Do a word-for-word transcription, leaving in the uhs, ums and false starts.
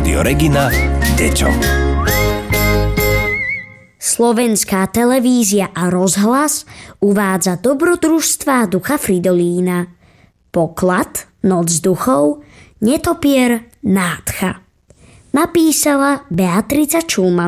Rádio Regina deťom. Slovenská televízia a rozhlas uvádza dobrodružstvá ducha Fridolína. Poklad, Noc duchov, Netopier, Nádcha. Napísala Beatrica Čulman.